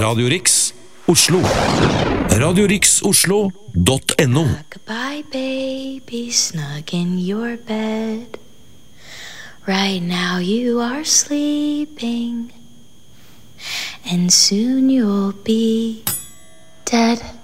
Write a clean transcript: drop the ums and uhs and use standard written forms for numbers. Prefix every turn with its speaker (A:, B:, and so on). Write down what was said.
A: Radio Riks, Oslo. RadioRiksOslo.no.
B: Goodbye, baby, snug in your bed. Right now you are sleeping, and soon you'll be dead.